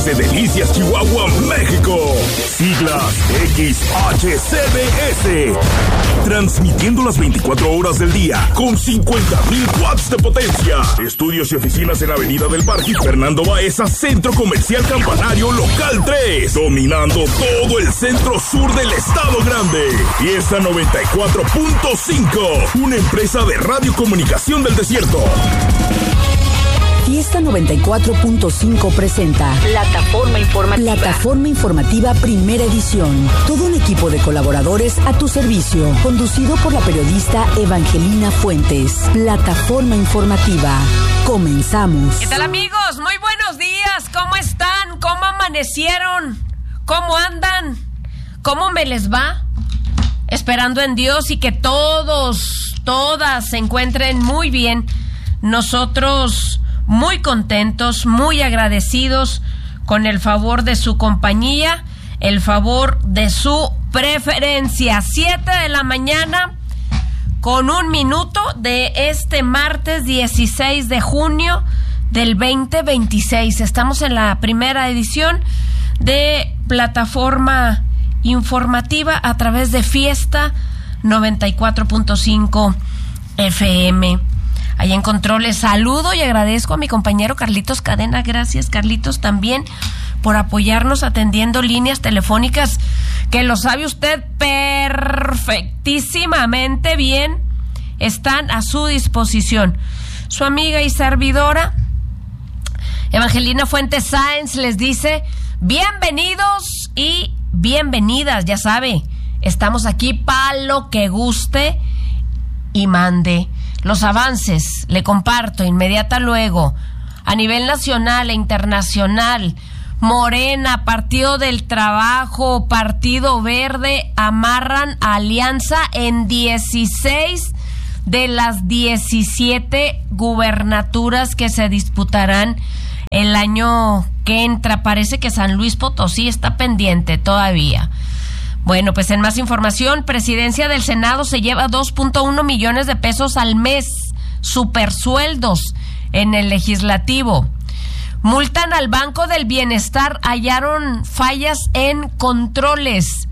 desde Delicias, Chihuahua, México. Siglas XHCBS. Transmitiendo las 24 horas del día con 50,000 watts de potencia. Estudios y oficinas en Avenida del Parque Fernando Baeza, Centro Comercial Campanario Local 3. Dominando todo el centro sur del Estado Grande. Fiesta 94.5. Una empresa de radiocomunicación del desierto. Fiesta 94.5 presenta Plataforma Informativa Primera Edición. Todo un equipo de colaboradores a tu servicio, conducido por la periodista Evangelina Fuentes. Plataforma Informativa. Comenzamos. ¿Qué tal, amigos? Muy buenos días. ¿Cómo están? ¿Cómo amanecieron? ¿Cómo andan? ¿Cómo me les va? Esperando en Dios y que todas se encuentren muy bien. Nosotros muy contentos, muy agradecidos con el favor de su compañía, el favor de su preferencia. 7 de la mañana con 1 minuto de este martes 16 de junio del 2026. Estamos en la primera edición de Plataforma Informativa a través de Fiesta 94.5 FM. Allá en controles saludo y agradezco a mi compañero Carlitos Cadena. Gracias, Carlitos, también por apoyarnos atendiendo líneas telefónicas que lo sabe usted perfectísimamente bien. Están a su disposición. Su amiga y servidora Evangelina Fuentes Sáenz les dice bienvenidos y bienvenidas. Ya sabe, estamos aquí para lo que guste y mande. Los avances, le comparto inmediata luego, a nivel nacional e internacional. Morena, Partido del Trabajo, Partido Verde amarran alianza en 16 de las 17 gubernaturas que se disputarán el año que entra. Parece que San Luis Potosí está pendiente todavía. Bueno, pues en más información, Presidencia del Senado se lleva 2.1 millones de pesos al mes, supersueldos en el Legislativo. Multan al Banco del Bienestar, hallaron fallas en controles.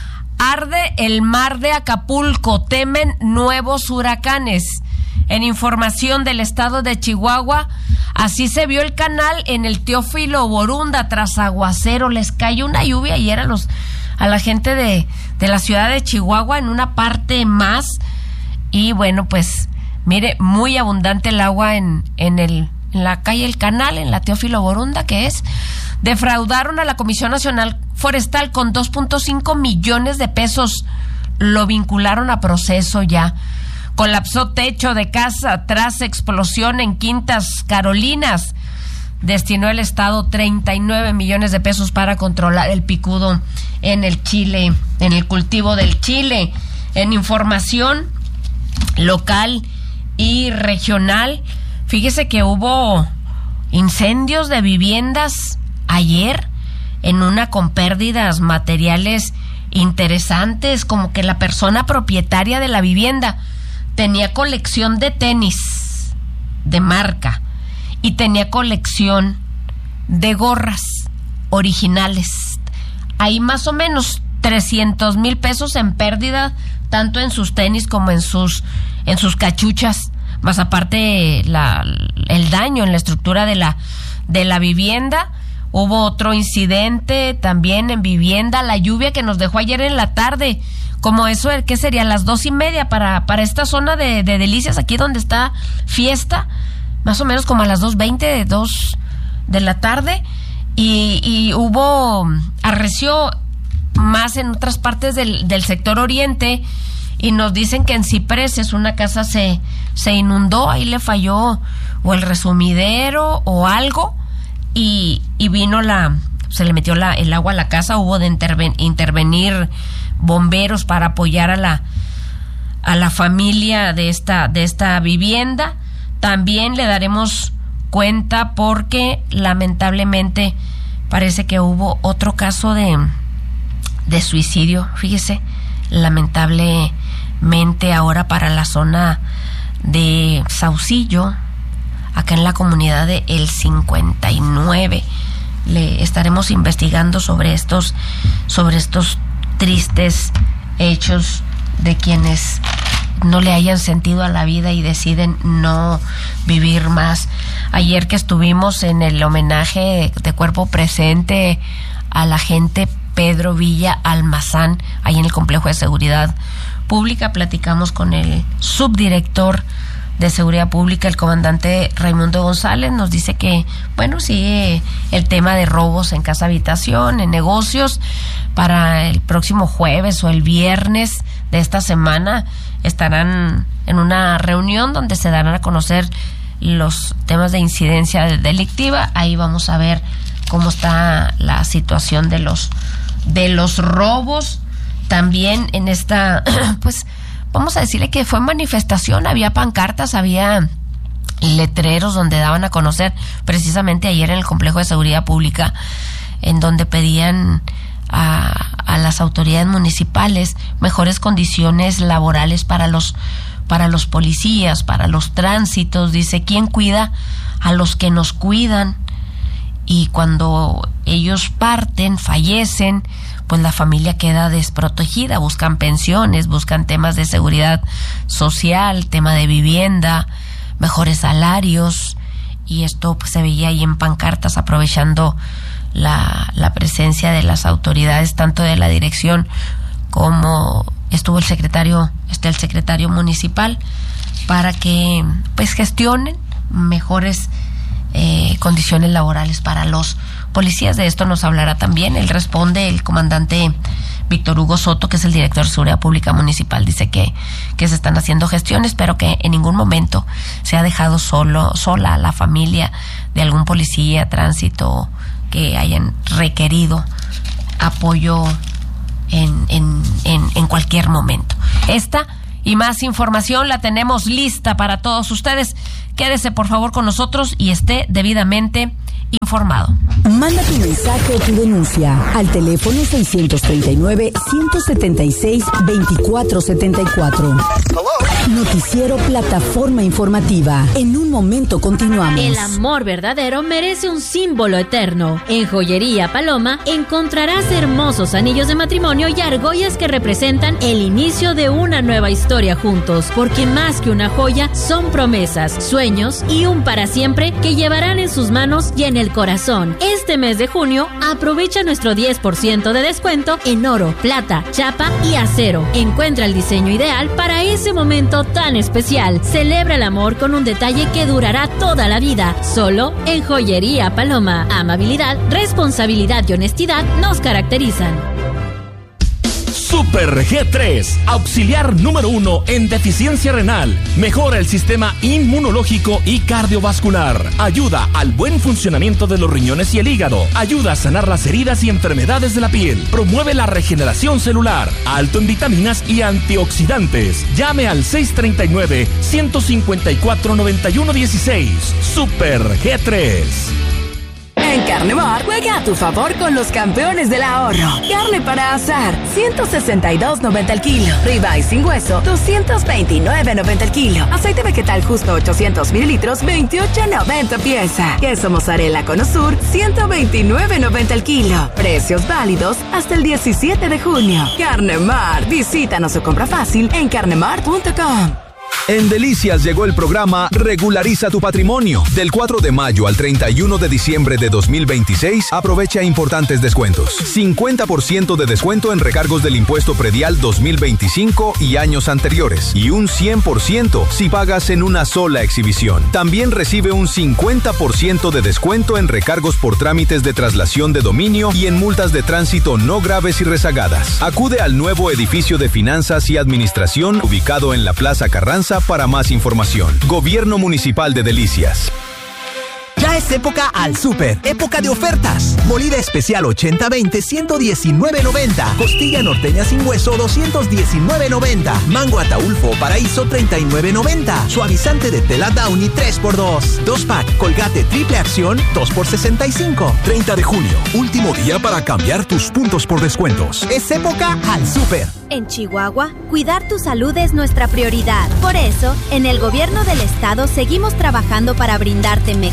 Arde el mar de Acapulco, temen nuevos huracanes. En información del estado de Chihuahua, así se vio el canal en el Teófilo Borunda tras aguacero. Les cayó una lluvia ayer a la gente de la ciudad de Chihuahua en una parte más, y bueno, pues mire, muy abundante el agua en la calle El Canal, en la Teófilo Borunda, que es. Defraudaron a la Comisión Nacional Forestal con 2.5 millones de pesos, lo vincularon a proceso ya. Colapsó techo de casa tras explosión en Quintas Carolinas. Destinó el Estado 39 millones de pesos para controlar el picudo en el chile, en el cultivo del chile. En información local y regional, fíjese que hubo incendios de viviendas ayer, en una con pérdidas materiales interesantes, como que la persona propietaria de la vivienda tenía colección de tenis de marca y tenía colección de gorras originales. Hay más o menos 300,000 pesos en pérdida, tanto en sus tenis como en sus cachuchas, más aparte el daño en la estructura de la vivienda. Hubo otro incidente también en vivienda, la lluvia que nos dejó ayer en la tarde, como eso, ¿qué sería? Las 2:30 para esta zona de Delicias, aquí donde está Fiesta, más o menos como a las 2:20, 2 de la tarde, y arreció más en otras partes del sector oriente, y nos dicen que en Cipreses una casa se inundó, ahí le falló o el resumidero o algo, y vino se le metió el agua a la casa. Hubo de intervenir bomberos para apoyar a la familia de esta vivienda. También le daremos cuenta porque lamentablemente parece que hubo otro caso de suicidio, fíjese, lamentablemente ahora para la zona de Saucillo, acá en la comunidad de El 59. le estaremos investigando sobre estos tristes hechos de quienes no le hayan sentido a la vida y deciden no vivir más. Ayer que estuvimos en el homenaje de cuerpo presente al agente Pedro Villa Almazán, ahí en el Complejo de Seguridad Pública, platicamos con el subdirector de Seguridad Pública, el comandante Raimundo González. Nos dice que, bueno, sigue el tema de robos en casa habitación, en negocios. Para el próximo jueves o el viernes de esta semana estarán en una reunión donde se darán a conocer los temas de incidencia delictiva. Ahí vamos a ver cómo está la situación de los robos. También en esta, pues vamos a decirle que fue manifestación, había pancartas, había letreros donde daban a conocer, precisamente ayer en el Complejo de Seguridad Pública, en donde pedían a las autoridades municipales mejores condiciones laborales para los policías, para los tránsitos. Dice, ¿quién cuida a los que nos cuidan? Y cuando ellos parten, fallecen, pues la familia queda desprotegida, buscan pensiones, buscan temas de seguridad social, tema de vivienda, mejores salarios, y esto pues se veía ahí en pancartas, aprovechando la presencia de las autoridades, tanto de la dirección como estuvo el secretario municipal, para que pues gestionen mejores condiciones laborales para los policías. De esto nos hablará también. Él responde el comandante Víctor Hugo Soto, que es el director de Seguridad Pública Municipal. Dice que se están haciendo gestiones, pero que en ningún momento se ha dejado sola a la familia de algún policía, tránsito, que hayan requerido apoyo en cualquier momento. Esta y más información la tenemos lista para todos ustedes. Quédese por favor con nosotros y esté debidamente informado. Manda tu mensaje o tu denuncia al teléfono 639-176-2474. Noticiero Plataforma Informativa. En un momento continuamos. El amor verdadero merece un símbolo eterno. En Joyería Paloma encontrarás hermosos anillos de matrimonio y argollas que representan el inicio de una nueva historia juntos, porque más que una joya son promesas, sueños y un para siempre que llevarán en sus manos y en el corazón. Este mes de junio aprovecha nuestro 10% de descuento en oro, plata, chapa y acero. Encuentra el diseño ideal para ese momento tan especial. Celebra el amor con un detalle que durará toda la vida. Solo en Joyería Paloma. Amabilidad, responsabilidad y honestidad nos caracterizan. Super G3, auxiliar número 1 en deficiencia renal. Mejora el sistema inmunológico y cardiovascular. Ayuda al buen funcionamiento de los riñones y el hígado. Ayuda a sanar las heridas y enfermedades de la piel. Promueve la regeneración celular. Alto en vitaminas y antioxidantes. Llame al 639-154-9116. Super G3. En Carnemar, juega a tu favor con los campeones del ahorro. Carne para asar, 162.90 el kilo. Ribeye sin hueso, 229.90 el kilo. Aceite vegetal justo 800 mililitros, 28.90 pieza. Queso mozzarella Cono Sur, 129.90 el kilo. Precios válidos hasta el 17 de junio. Carnemar, visítanos o compra fácil en carnemar.com. En Delicias llegó el programa Regulariza tu Patrimonio. Del 4 de mayo al 31 de diciembre de 2026, aprovecha importantes descuentos. 50% de descuento en recargos del impuesto predial 2025 y años anteriores. Y un 100% si pagas en una sola exhibición. También recibe un 50% de descuento en recargos por trámites de traslación de dominio y en multas de tránsito no graves y rezagadas. Acude al nuevo edificio de Finanzas y Administración ubicado en la Plaza Carranza para más información. Gobierno Municipal de Delicias. Ya es época al súper, época de ofertas. Molida especial 80-20, 119.90. Costilla norteña sin hueso, 219.90. Mango Ataulfo Paraíso, 39.90. Suavizante de tela Downy, 3x2. 2-pack Colgate Triple Acción, 2x65. 30 de junio, último día para cambiar tus puntos por descuentos. Es época al súper. En Chihuahua, cuidar tu salud es nuestra prioridad. Por eso, en el gobierno del estado seguimos trabajando para brindarte mejores tratamientos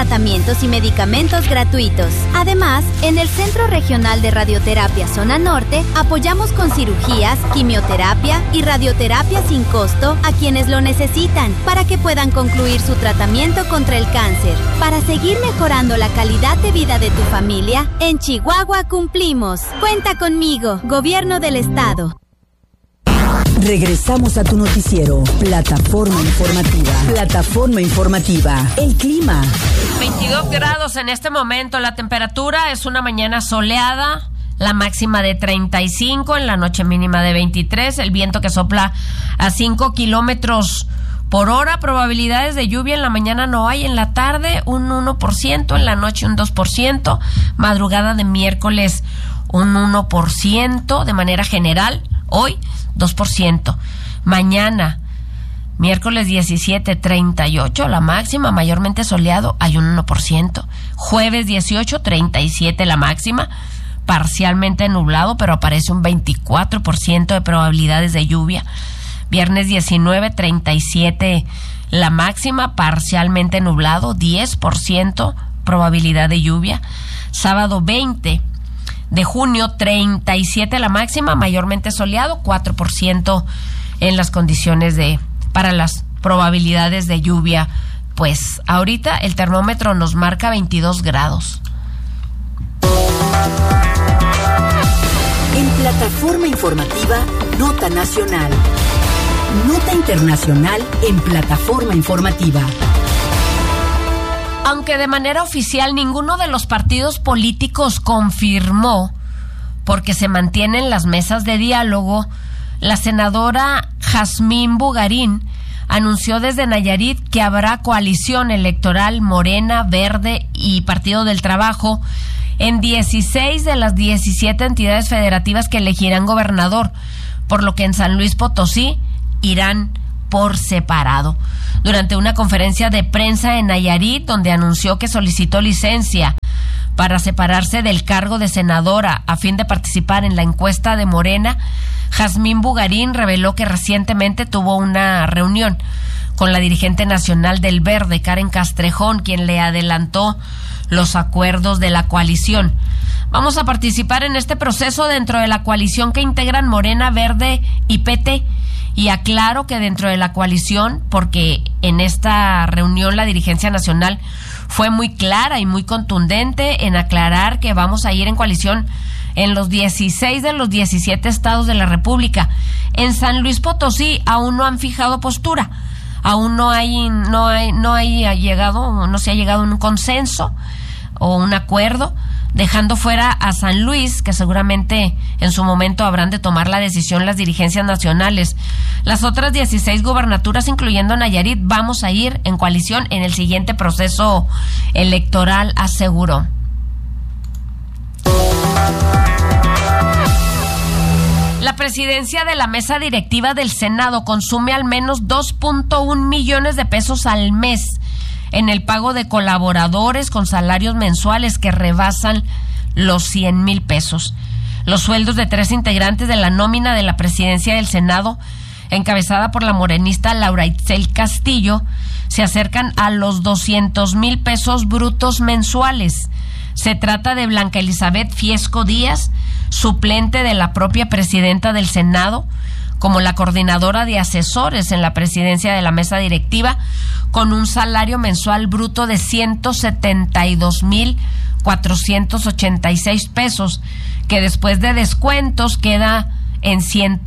tratamientos y medicamentos gratuitos. Además, en el Centro Regional de Radioterapia Zona Norte, apoyamos con cirugías, quimioterapia y radioterapia sin costo a quienes lo necesitan para que puedan concluir su tratamiento contra el cáncer. Para seguir mejorando la calidad de vida de tu familia, en Chihuahua cumplimos. Cuenta conmigo, Gobierno del Estado. Regresamos a tu noticiero, Plataforma Informativa. Plataforma Informativa, el clima. 22 grados en este momento, la temperatura es una mañana soleada, la máxima de 35, en la noche mínima de 23, el viento que sopla a 5 kilómetros por hora, probabilidades de lluvia en la mañana no hay, en la tarde un 1%, en la noche un 2%, madrugada de miércoles un 1% de manera general, hoy 2%. Mañana, miércoles 17, 38, la máxima, mayormente soleado, hay un 1%. Jueves 18, 37 la máxima, parcialmente nublado, pero aparece un 24% de probabilidades de lluvia. Viernes 19, 37 la máxima, parcialmente nublado, 10% probabilidad de lluvia. Sábado 20 de junio, 37 la máxima, mayormente soleado, 4% en las condiciones para las probabilidades de lluvia. Pues ahorita el termómetro nos marca 22 grados. En Plataforma Informativa, Nota Nacional. Nota Internacional en Plataforma Informativa. Aunque de manera oficial ninguno de los partidos políticos confirmó, porque se mantienen las mesas de diálogo, la senadora Jazmín Bugarín anunció desde Nayarit que habrá coalición electoral Morena, Verde y Partido del Trabajo en 16 de las 17 entidades federativas que elegirán gobernador, por lo que en San Luis Potosí irán por separado. Durante una conferencia de prensa en Nayarit, donde anunció que solicitó licencia para separarse del cargo de senadora a fin de participar en la encuesta de Morena, Jazmín Bugarín reveló que recientemente tuvo una reunión con la dirigente nacional del Verde, Karen Castrejón, quien le adelantó los acuerdos de la coalición. Vamos a participar en este proceso dentro de la coalición que integran Morena, Verde y PT. Y aclaro que dentro de la coalición, porque en esta reunión la dirigencia nacional fue muy clara y muy contundente en aclarar que vamos a ir en coalición en los 16 de los 17 estados de la República. En San Luis Potosí aún no han fijado postura, aún no se ha llegado a un consenso o un acuerdo, dejando fuera a San Luis, que seguramente en su momento habrán de tomar la decisión las dirigencias nacionales. Las otras 16 gubernaturas, incluyendo Nayarit, vamos a ir en coalición en el siguiente proceso electoral, aseguró. La presidencia de la mesa directiva del Senado consume al menos 2.1 millones de pesos al mes en el pago de colaboradores con salarios mensuales que rebasan los 100,000 pesos. Los sueldos de 3 integrantes de la nómina de la presidencia del Senado, encabezada por la morenista Laura Itzel Castillo, se acercan a los 200,000 pesos brutos mensuales. Se trata de Blanca Elizabeth Fiesco Díaz, suplente de la propia presidenta del Senado, como la coordinadora de asesores en la presidencia de la mesa directiva, con un salario mensual bruto de 172,486 pesos, que después de descuentos queda en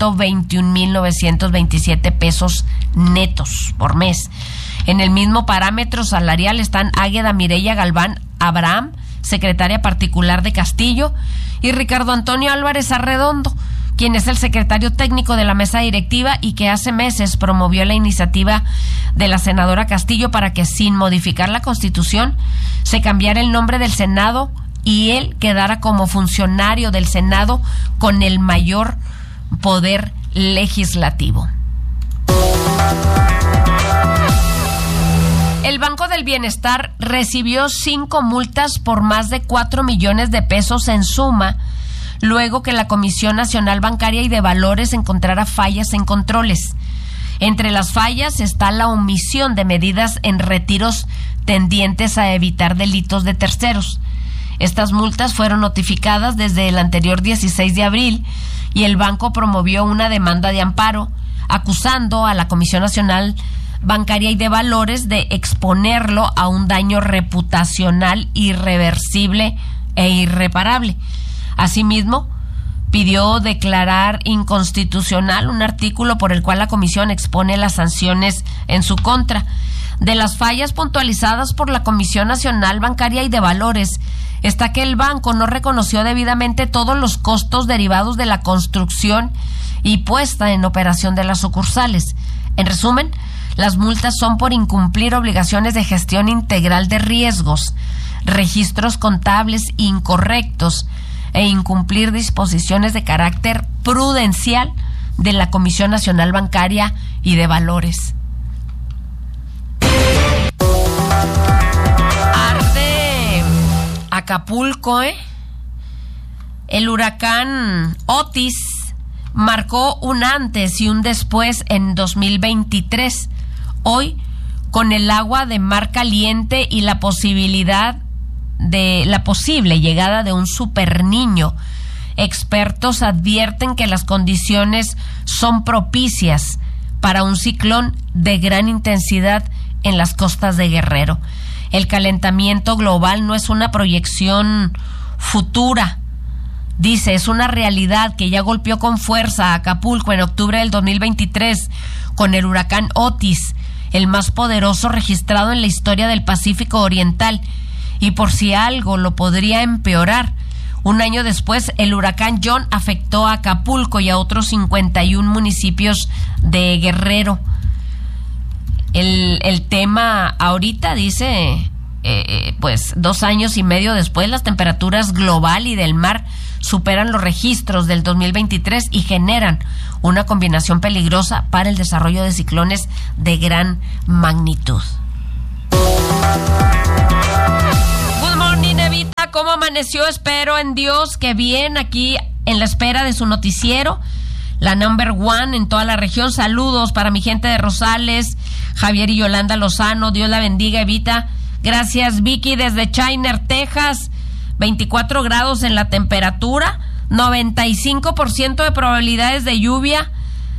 121,927 pesos netos por mes. En el mismo parámetro salarial están Águeda Mireya Galván Abraham, secretaria particular de Castillo, y Ricardo Antonio Álvarez Arredondo, quien es el secretario técnico de la mesa directiva y que hace meses promovió la iniciativa de la senadora Castillo para que, sin modificar la Constitución, se cambiara el nombre del Senado y él quedara como funcionario del Senado con el mayor poder legislativo. El Banco del Bienestar recibió 5 multas por más de 4 millones de pesos en suma, luego que la Comisión Nacional Bancaria y de Valores encontrara fallas en controles. Entre las fallas está la omisión de medidas en retiros tendientes a evitar delitos de terceros. Estas multas fueron notificadas desde el anterior 16 de abril y el banco promovió una demanda de amparo acusando a la Comisión Nacional Bancaria y de Valores de exponerlo a un daño reputacional irreversible e irreparable. Asimismo, pidió declarar inconstitucional un artículo por el cual la comisión expone las sanciones en su contra. De las fallas puntualizadas por la Comisión Nacional Bancaria y de Valores está que el banco no reconoció debidamente todos los costos derivados de la construcción y puesta en operación de las sucursales. En resumen, las multas son por incumplir obligaciones de gestión integral de riesgos, registros contables incorrectos e incumplir disposiciones de carácter prudencial de la Comisión Nacional Bancaria y de Valores. Arde Acapulco, El huracán Otis marcó un antes y un después en 2023. Hoy, con el agua de mar caliente y la posible llegada de un superniño, expertos advierten que las condiciones son propicias para un ciclón de gran intensidad en las costas de Guerrero. El calentamiento global no es una proyección futura, dice, es una realidad que ya golpeó con fuerza a Acapulco en octubre del 2023 con el huracán Otis, el más poderoso registrado en la historia del Pacífico Oriental, y por si algo lo podría empeorar, un año después el huracán John afectó a Acapulco y a otros 51 municipios de Guerrero. El tema ahorita dice, pues 2 años y medio después, las temperaturas global y del mar superan los registros del 2023 y generan una combinación peligrosa para el desarrollo de ciclones de gran magnitud. Good morning, Evita, ¿cómo amaneció? Espero en Dios que bien, aquí en la espera de su noticiero, la number one en toda la región. Saludos para mi gente de Rosales, Javier y Yolanda Lozano, Dios la bendiga, Evita. Gracias, Vicky, desde Chiner, Texas. 24 grados en la temperatura, 95% de probabilidades de lluvia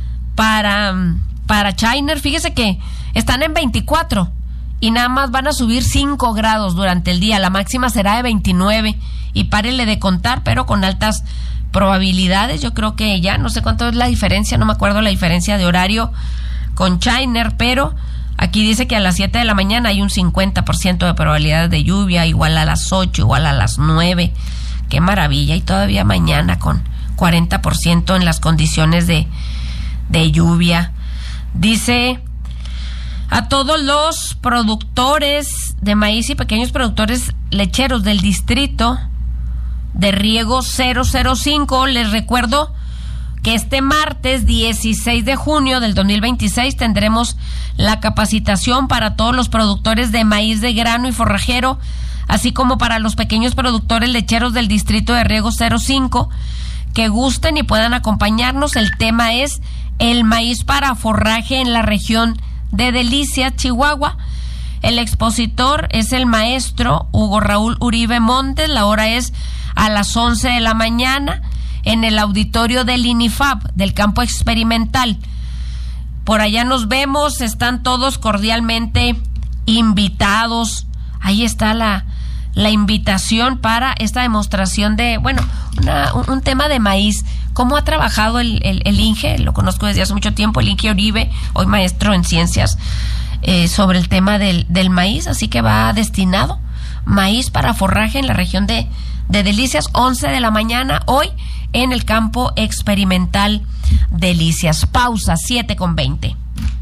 para Chiner. Fíjese que están en 24 y nada más van a subir 5 grados durante el día. La máxima será de 29 y párele de contar, pero con altas probabilidades. Yo creo que ya, no sé cuánto es la diferencia, no me acuerdo la diferencia de horario con Chiner, pero aquí dice que a las 7 de la mañana hay un 50% de probabilidades de lluvia, igual a las 8, igual a las 9. Qué maravilla. Y todavía mañana con 40% en las condiciones de lluvia. Dice, a todos los productores de maíz y pequeños productores lecheros del distrito de riego 005, les recuerdo que este martes 16 de junio del 2026 tendremos la capacitación para todos los productores de maíz de grano y forrajero, así como para los pequeños productores lecheros del distrito de riego 05 que gusten y puedan acompañarnos. El tema es el maíz para forraje en la región de Delicias, Chihuahua. El expositor es el maestro Hugo Raúl Uribe Montes. La hora es a las 11 de la mañana en el auditorio del INIFAP, del campo experimental. Por allá nos vemos, están todos cordialmente invitados. Ahí está la invitación para esta demostración de, bueno, un tema de maíz. ¿Cómo ha trabajado el INGE? Lo conozco desde hace mucho tiempo, el INGE Uribe, hoy maestro en ciencias, sobre el tema del maíz, así que va destinado maíz para forraje en la región de Delicias, 11 de la mañana, hoy en el campo experimental Delicias. Pausa, 7:20.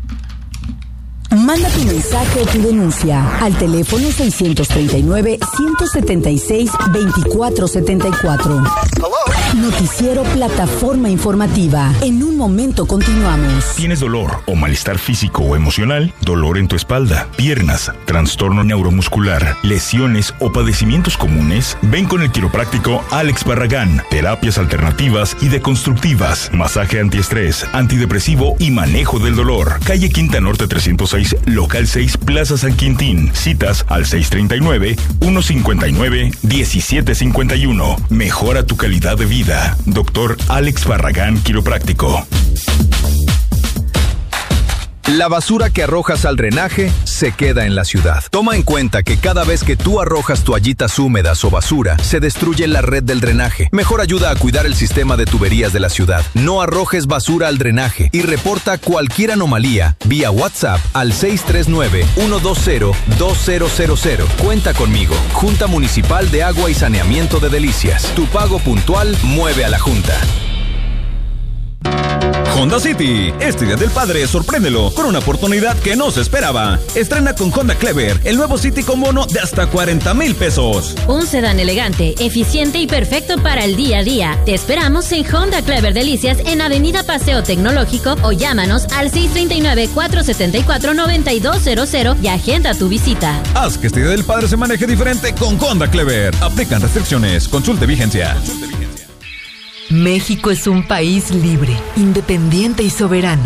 Manda tu mensaje o tu denuncia al teléfono 639-176-2474. Noticiero Plataforma Informativa. En un momento continuamos. ¿Tienes dolor o malestar físico o emocional? ¿Dolor en tu espalda, piernas, trastorno neuromuscular, lesiones o padecimientos comunes? Ven con el quiropráctico Alex Barragán. Terapias alternativas y deconstructivas, masaje antiestrés, antidepresivo y manejo del dolor. Calle Quinta Norte 306, Local 6, Plaza San Quintín. Citas al 639-159-1751. Mejora tu calidad de vida. Doctor Alex Barragán, quiropráctico. La basura que arrojas al drenaje se queda en la ciudad. Toma en cuenta que cada vez que tú arrojas toallitas húmedas o basura, se destruye la red del drenaje. Mejor ayuda a cuidar el sistema de tuberías de la ciudad. No arrojes basura al drenaje y reporta cualquier anomalía vía WhatsApp al 639-120-2000. Cuenta conmigo. Junta Municipal de Agua y Saneamiento de Delicias. Tu pago puntual mueve a la Junta. Honda City. Este Día del Padre, sorpréndelo con una oportunidad que no se esperaba. Estrena con Honda Clever, el nuevo City con bono de hasta 40,000 pesos. Un sedán elegante, eficiente y perfecto para el día a día. Te esperamos en Honda Clever Delicias en Avenida Paseo Tecnológico o llámanos al 639-474-9200 y agenda tu visita. Haz que este Día del Padre se maneje diferente con Honda Clever. Aplican restricciones. Consulte vigencia. México es un país libre, independiente y soberano.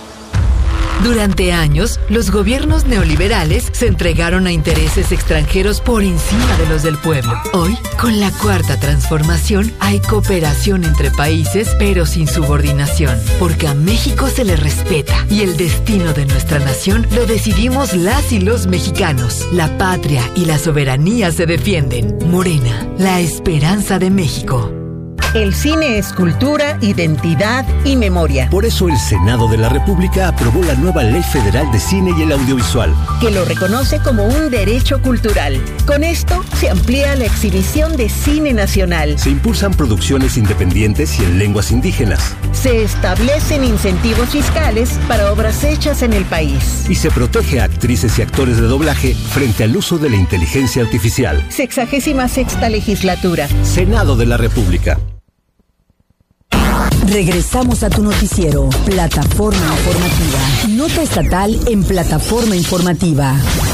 Durante años, los gobiernos neoliberales se entregaron a intereses extranjeros por encima de los del pueblo. Hoy, con la Cuarta Transformación, hay cooperación entre países, pero sin subordinación, porque a México se le respeta y el destino de nuestra nación lo decidimos las y los mexicanos. La patria y la soberanía se defienden. Morena, la esperanza de México. El cine es cultura, identidad y memoria. Por eso el Senado de la República aprobó la nueva Ley Federal de Cine y el Audiovisual, que lo reconoce como un derecho cultural. Con esto se amplía la exhibición de cine nacional. Se impulsan producciones independientes y en lenguas indígenas. Se establecen incentivos fiscales para obras hechas en el país. Y se protege a actrices y actores de doblaje frente al uso de la inteligencia artificial. 66ª Legislatura. Senado de la República. Regresamos a tu noticiero, Plataforma Informativa. Nota estatal en Plataforma Informativa.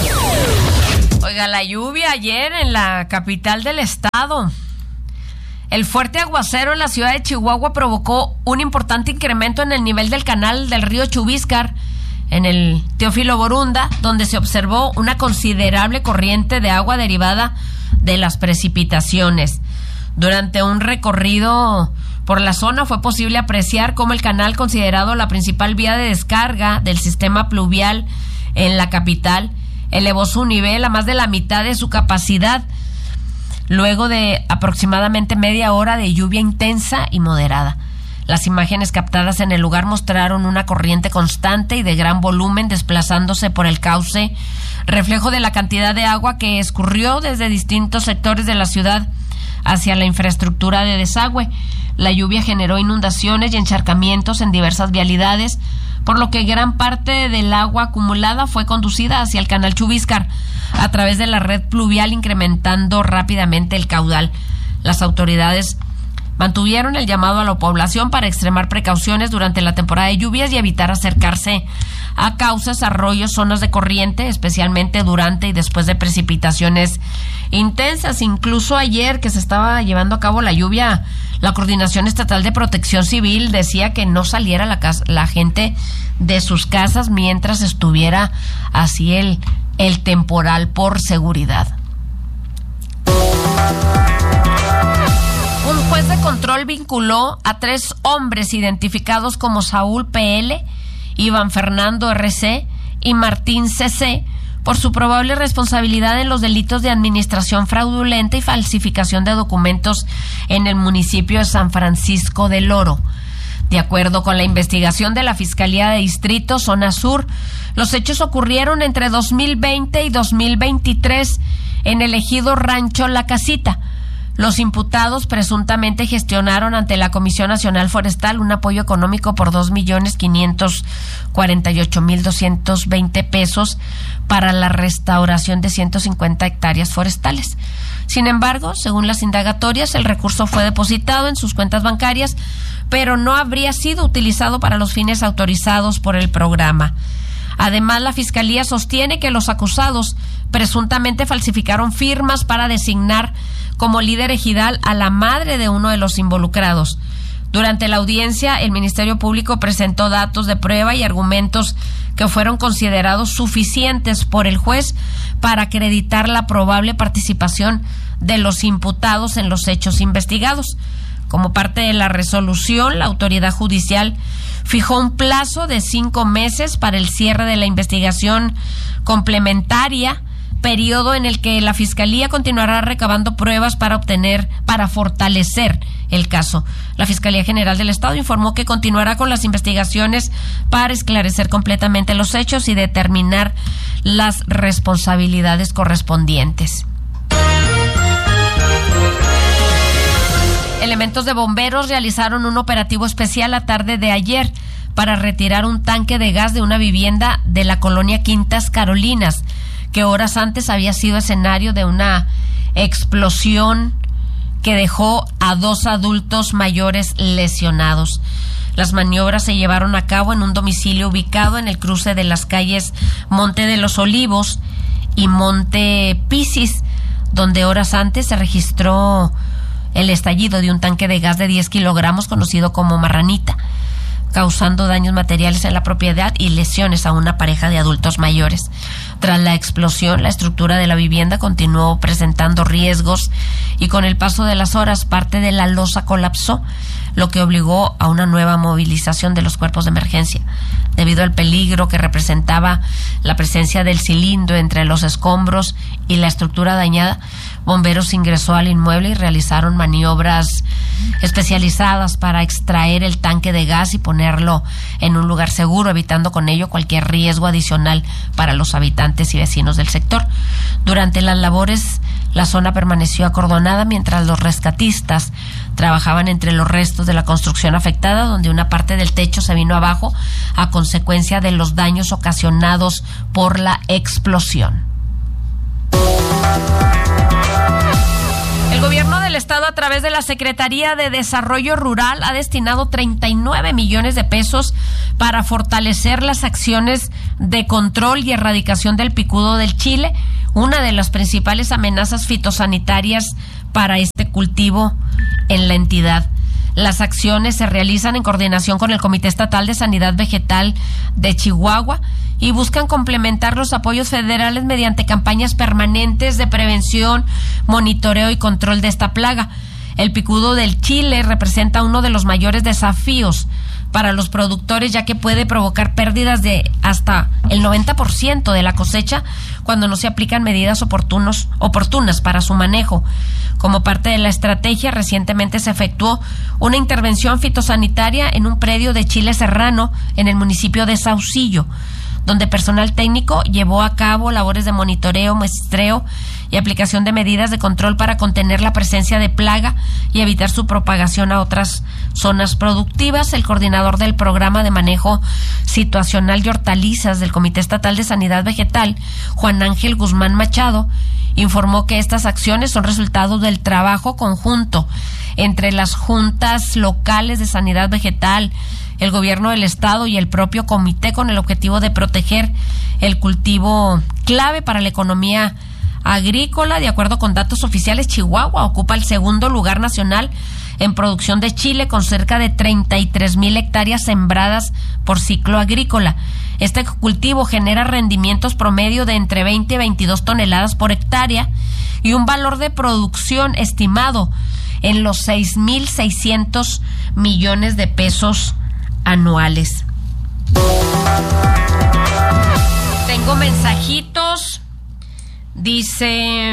Oiga, la lluvia ayer en la capital del estado. El fuerte aguacero en la ciudad de Chihuahua provocó un importante incremento en el nivel del canal del río Chubíscar, en el Teófilo Borunda, donde se observó una considerable corriente de agua derivada de las precipitaciones. Durante un recorrido por la zona fue posible apreciar cómo el canal, considerado la principal vía de descarga del sistema pluvial en la capital, elevó su nivel a más de la mitad de su capacidad, luego de aproximadamente media hora de lluvia intensa y moderada. Las imágenes captadas en el lugar mostraron una corriente constante y de gran volumen desplazándose por el cauce, reflejo de la cantidad de agua que escurrió desde distintos sectores de la ciudad hacia la infraestructura de desagüe. La lluvia generó inundaciones y encharcamientos en diversas vialidades, por lo que gran parte del agua acumulada fue conducida hacia el canal Chubíscar a través de la red pluvial, incrementando rápidamente el caudal. Las autoridades mantuvieron el llamado a la población para extremar precauciones durante la temporada de lluvias y evitar acercarse a cauces, arroyos, zonas de corriente, especialmente durante y después de precipitaciones intensas. Incluso ayer que se estaba llevando a cabo la lluvia, la Coordinación Estatal de Protección Civil decía que no saliera la gente de sus casas mientras estuviera así el temporal, por seguridad. Un juez de control vinculó a 3 hombres identificados como Saúl PL, Iván Fernando RC y Martín CC por su probable responsabilidad en los delitos de administración fraudulenta y falsificación de documentos en el municipio de San Francisco del Oro. De acuerdo con la investigación de la Fiscalía de Distrito Zona Sur, los hechos ocurrieron entre 2020 y 2023 en el ejido Rancho La Casita. Los imputados presuntamente gestionaron ante la Comisión Nacional Forestal un apoyo económico por 2.548.220 pesos para la restauración de 150 hectáreas forestales. Sin embargo, según las indagatorias, el recurso fue depositado en sus cuentas bancarias, pero no habría sido utilizado para los fines autorizados por el programa. Además, la Fiscalía sostiene que los acusados presuntamente falsificaron firmas para designar como líder ejidal a la madre de uno de los involucrados. Durante la audiencia, el Ministerio Público presentó datos de prueba y argumentos que fueron considerados suficientes por el juez para acreditar la probable participación de los imputados en los hechos investigados. Como parte de la resolución, la autoridad judicial fijó un plazo de 5 meses para el cierre de la investigación complementaria, periodo en el que la Fiscalía continuará recabando pruebas para fortalecer el caso. La Fiscalía General del Estado informó que continuará con las investigaciones para esclarecer completamente los hechos y determinar las responsabilidades correspondientes. Elementos de bomberos realizaron un operativo especial la tarde de ayer para retirar un tanque de gas de una vivienda de la colonia Quintas Carolinas, que horas antes había sido escenario de una explosión que dejó a 2 adultos mayores lesionados. Las maniobras se llevaron a cabo en un domicilio ubicado en el cruce de las calles Monte de los Olivos y Monte Pisis, donde horas antes se registró el estallido de un tanque de gas de 10 kilogramos conocido como Marranita, causando daños materiales en la propiedad y lesiones a una pareja de adultos mayores. Tras la explosión, la estructura de la vivienda continuó presentando riesgos y con el paso de las horas parte de la losa colapsó, lo que obligó a una nueva movilización de los cuerpos de emergencia. Debido al peligro que representaba la presencia del cilindro entre los escombros y la estructura dañada, bomberos ingresó al inmueble y realizaron maniobras especializadas para extraer el tanque de gas y ponerlo en un lugar seguro, evitando con ello cualquier riesgo adicional para los habitantes y vecinos del sector. Durante las labores, la zona permaneció acordonada mientras los rescatistas trabajaban entre los restos de la construcción afectada, donde una parte del techo se vino abajo a consecuencia de los daños ocasionados por la explosión. El gobierno del estado, a través de la Secretaría de Desarrollo Rural, ha destinado 39 millones de pesos para fortalecer las acciones de control y erradicación del picudo del chile, una de las principales amenazas fitosanitarias para este cultivo en la entidad. Las acciones se realizan en coordinación con el Comité Estatal de Sanidad Vegetal de Chihuahua y buscan complementar los apoyos federales mediante campañas permanentes de prevención, monitoreo y control de esta plaga. El picudo del chile representa uno de los mayores desafíos para los productores, ya que puede provocar pérdidas de hasta el 90% de la cosecha cuando no se aplican medidas oportunas para su manejo. Como parte de la estrategia, recientemente se efectuó una intervención fitosanitaria en un predio de chile serrano en el municipio de Saucillo, donde personal técnico llevó a cabo labores de monitoreo, muestreo y aplicación de medidas de control para contener la presencia de plaga y evitar su propagación a otras zonas productivas. El coordinador del programa de manejo situacional de hortalizas del Comité Estatal de Sanidad Vegetal, Juan Ángel Guzmán Machado, informó que estas acciones son resultado del trabajo conjunto entre las juntas locales de sanidad vegetal, el gobierno del estado y el propio comité, con el objetivo de proteger el cultivo clave para la economía agrícola. De acuerdo con datos oficiales, Chihuahua ocupa el segundo lugar nacional en producción de chile, con cerca de 33,000 hectáreas sembradas por ciclo agrícola. Este cultivo genera rendimientos promedio de entre 20 y 22 toneladas por hectárea y un valor de producción estimado en los 6,600 millones de pesos anuales. Tengo mensajitos. Dice: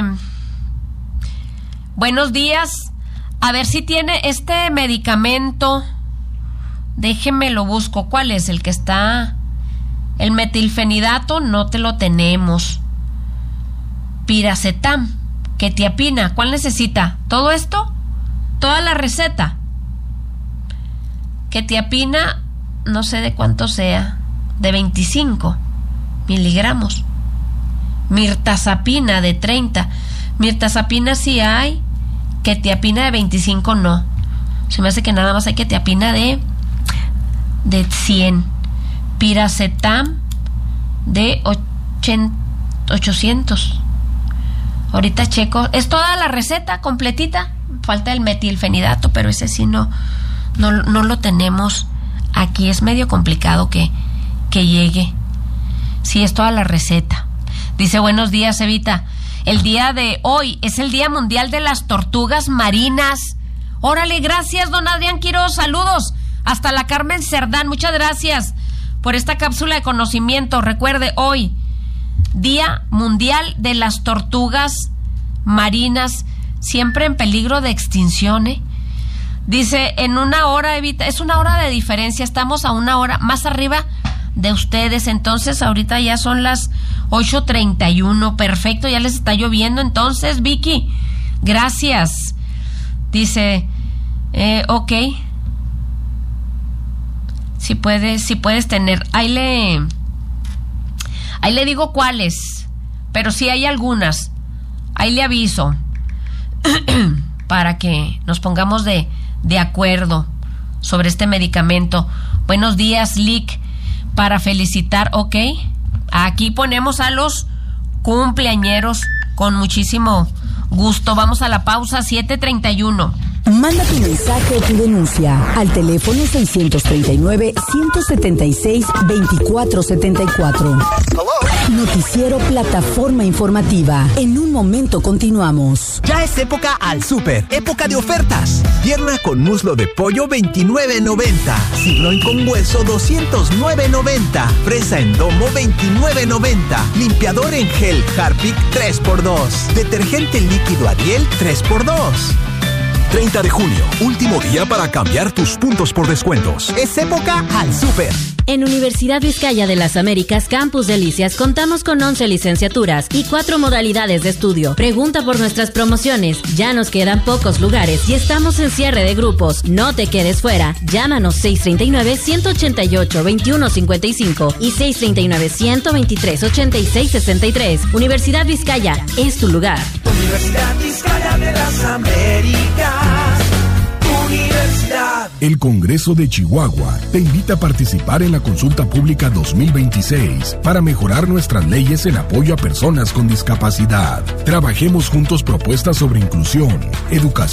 buenos días, a ver si tiene este medicamento, déjeme lo busco. ¿Cuál es el que está? El metilfenidato no te lo tenemos. Piracetam, quetiapina. ¿Cuál necesita? ¿Todo esto? ¿Toda la receta? Quetiapina, no sé de cuánto sea, de 25 miligramos. Mirtazapina de 30. Mirtazapina sí hay, quetiapina de 25 no. Se me hace que nada más hay quetiapina de 100. Piracetam de 800. Ahorita checo. ¿Es toda la receta completita? Falta el metilfenidato, pero ese sí no lo tenemos aquí. Es medio complicado que llegue. Sí, es toda la receta. Dice, buenos días, Evita. El día de hoy es el Día Mundial de las Tortugas Marinas. Órale, gracias, don Adrián Quiroz. Saludos hasta la Carmen Cerdán. Muchas gracias por esta cápsula de conocimiento. Recuerde, hoy, Día Mundial de las Tortugas Marinas, siempre en peligro de extinción, ¿eh? Dice, en una hora, Evita, es una hora de diferencia, estamos a una hora más arriba de ustedes, entonces ahorita ya son las 8:31, perfecto, ya les está lloviendo, entonces, Vicky, gracias. Dice, ok, si puedes tener, ahí le digo cuáles, pero sí hay algunas, ahí le aviso, para que nos pongamos de acuerdo sobre este medicamento. Buenos días, Lick, para felicitar, ok, aquí ponemos a los cumpleañeros con muchísimo gusto. Vamos a la pausa, 7:31. Manda tu mensaje o tu denuncia al teléfono 639-176-2474. Noticiero Plataforma Informativa. En un momento continuamos. Ya es época al súper, época de ofertas. Pierna con muslo de pollo, $29.90. Sirloin con hueso, $209.90. Fresa en domo, $29.90. Limpiador en gel Harpic, 3x2. Detergente líquido Ariel, 3x2. 30 de junio, último día para cambiar tus puntos por descuentos. Es época al súper. En Universidad Vizcaya de las Américas, Campus Delicias, contamos con 11 licenciaturas y 4 modalidades de estudio. Pregunta por nuestras promociones. Ya nos quedan pocos lugares y estamos en cierre de grupos. No te quedes fuera. Llámanos 639-188-2155 y 639-123-8663. Universidad Vizcaya es tu lugar. Universidad Vizcaya de las Américas. Universidad. El Congreso de Chihuahua te invita a participar en la consulta pública 2026 para mejorar nuestras leyes en apoyo a personas con discapacidad. Trabajemos juntos propuestas sobre inclusión, educación